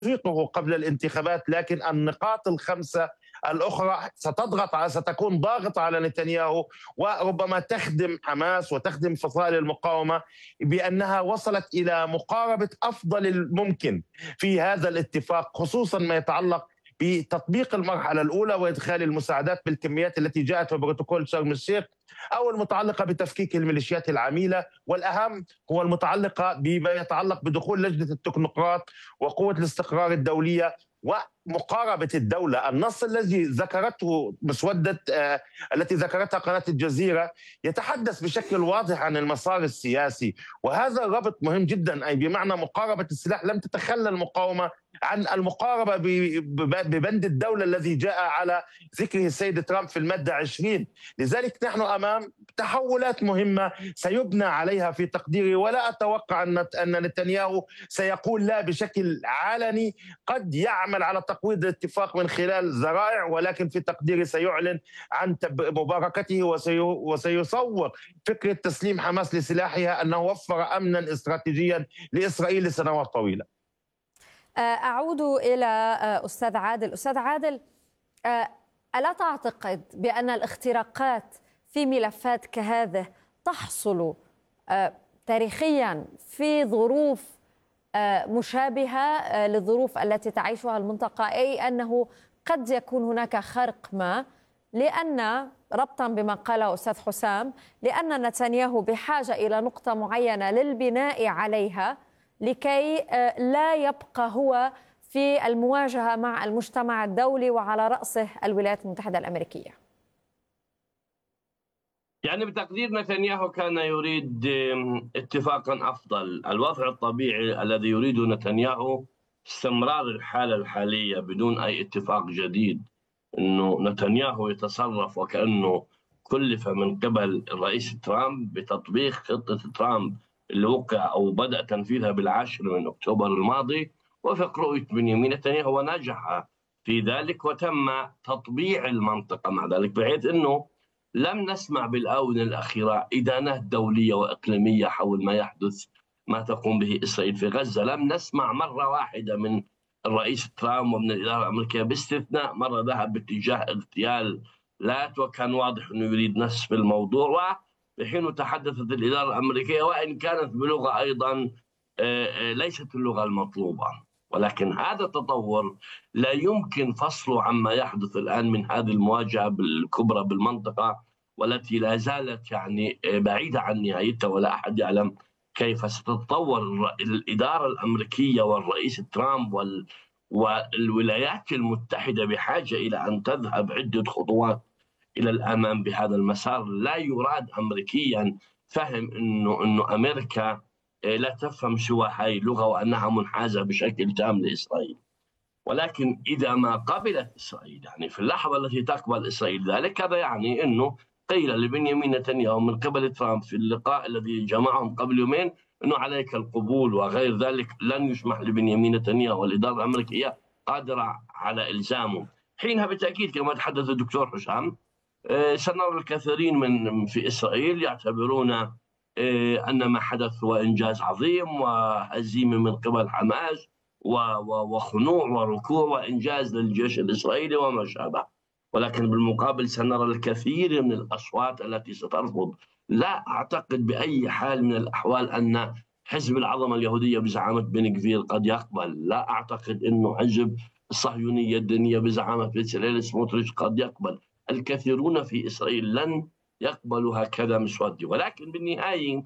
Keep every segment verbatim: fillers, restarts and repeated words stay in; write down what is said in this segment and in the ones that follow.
توفيقه قبل الانتخابات، لكن النقاط الخمسة الأخرى ستضغط على ستكون ضاغطة على نتنياهو، وربما تخدم حماس وتخدم فصائل المقاومة بأنها وصلت إلى مقاربة أفضل الممكن في هذا الاتفاق، خصوصا ما يتعلق بتطبيق المرحلة الأولى وإدخال المساعدات بالكميات التي جاءت في بروتوكول شرم الشيخ، أو المتعلقة بتفكيك الميليشيات العميلة، والأهم هو المتعلقة بما يتعلق بدخول لجنة التكنوقراط وقوة الاستقرار الدولية ومقاربة الدولة. النص الذي ذكرته مسودة آه التي ذكرتها قناة الجزيرة يتحدث بشكل واضح عن المسار السياسي، وهذا الربط مهم جدا، أي بمعنى مقاربة السلاح. لم تتخلى المقاومة عن المقاربة ببند الدولة الذي جاء على ذكره السيد ترامب في المادة عشرين. لذلك نحن أمام تحولات مهمة سيبنى عليها في تقديري، ولا أتوقع أن نتنياهو سيقول لا بشكل علني. قد يعمل على تقويض الاتفاق من خلال ذرائع، ولكن في تقديري سيعلن عن مباركته وسيصور فكرة تسليم حماس لسلاحها أنه وفر أمنا استراتيجيا لإسرائيل لسنوات طويلة. أعود إلى أستاذ عادل. أستاذ عادل، ألا تعتقد بأن الاختراقات في ملفات كهذه تحصل تاريخيا في ظروف مشابهة للظروف التي تعيشها المنطقة، أي أنه قد يكون هناك خرق ما، لأن ربطا بما قاله أستاذ حسام، لأن نتنياهو بحاجة إلى نقطة معينة للبناء عليها لكي لا يبقى هو في المواجهة مع المجتمع الدولي وعلى رأسه الولايات المتحدة الأمريكية؟ يعني بتقدير نتنياهو كان يريد اتفاقا أفضل. الوضع الطبيعي الذي يريده نتنياهو استمرار الحالة الحالية بدون أي اتفاق جديد، أنه نتنياهو يتصرف وكأنه كلف من قبل الرئيس ترامب بتطبيق خطة ترامب اللي وقع أو بدأ تنفيذها بالعاشر من أكتوبر الماضي، وفق رؤية بنيامين نتنياهو ونجح في ذلك، وتم تطبيع المنطقة مع ذلك، بحيث أنه لم نسمع بالآونة الأخيرة إدانات دولية وإقليمية حول ما يحدث ما تقوم به إسرائيل في غزة. لم نسمع مرة واحدة من الرئيس ترامب ومن الإدارة الأمريكية باستثناء مرة ذهب باتجاه اغتيال لات، وكان واضح أنه يريد نسف الموضوع. وحين تحدثت الإدارة الأمريكية، وإن كانت بلغة أيضا ليست اللغة المطلوبة، ولكن هذا التطور لا يمكن فصله عما يحدث الآن من هذه المواجهة الكبرى بالمنطقة، والتي لا زالت يعني بعيدة عن نهايتها، ولا أحد يعلم كيف ستتطور الإدارة الأمريكية والرئيس ترامب وال والولايات المتحدة بحاجة إلى أن تذهب عدة خطوات إلى الأمام بهذا المسار. لا يراد أمريكيا فهم أنه أنه أمريكا لا تفهم سوى هاي اللغة وأنها منحازة بشكل تام لإسرائيل، ولكن إذا ما قبلت إسرائيل، يعني في اللحظة التي تقبل إسرائيل ذلك، هذا يعني أنه قيل لبنيامين نتنياهو من قبل ترامب في اللقاء الذي جمعهم قبل يومين أنه عليك القبول وغير ذلك، لن يسمح لبنيامين نتنياهو والإدارة الأمريكية قادرة على إلزامه. حينها بالتأكيد كما تحدث الدكتور حسام سنرى الكثيرين من في إسرائيل يعتبرون أن ما حدث هو إنجاز عظيم وهزيمة من قبل حماس وخنوع وركوع وإنجاز للجيش الإسرائيلي وما شابه، ولكن بالمقابل سنرى الكثير من الأصوات التي سترفض. لا أعتقد بأي حال من الأحوال أن حزب العظمة اليهودية بزعامة بن غفير قد يقبل، لا أعتقد أنه حزب الصهيونية الدينية بزعامة بيتسليل سموتريتش قد يقبل. الكثيرون في إسرائيل لن يقبلوا هكذا مسودي. ولكن بالنهاية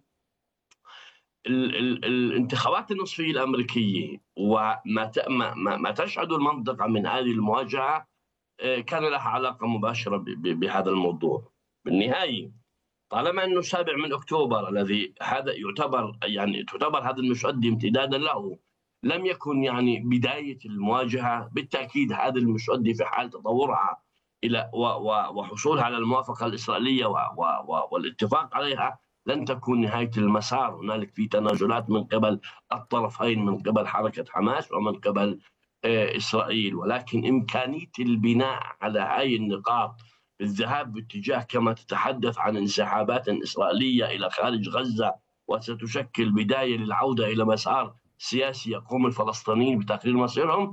ال ال الانتخابات النصفية الأمريكية وما ما, ما تشهد المنطقة من هذه المواجهة كان لها علاقة مباشرة بهذا الموضوع. بالنهاية طالما أنه سابع من أكتوبر الذي هذا يعتبر يعني تعتبر هذا المسودي امتدادا له، لم يكن يعني بداية المواجهة، بالتأكيد هذا المسودي في حال تطورها إلى وحصولها على الموافقة الإسرائيلية والاتفاق عليها لن تكون نهاية المسار. هنالك في تنازلات من قبل الطرفين، من قبل حركة حماس ومن قبل إسرائيل، ولكن إمكانية البناء على هذه النقاط بالذهاب باتجاه كما تتحدث عن انسحابات إسرائيلية إلى خارج غزة وستشكل بداية للعودة إلى مسار سياسي يقوم الفلسطينيين بتقرير مصيرهم،